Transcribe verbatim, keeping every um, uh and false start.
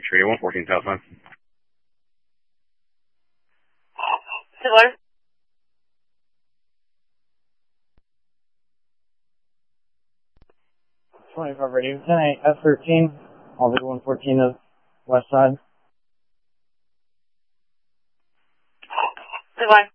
Trio one fourteen Southbound. Hello? twenty-five radio. ten eight F thirteen. I'll be one fourteen of West Side. Hello?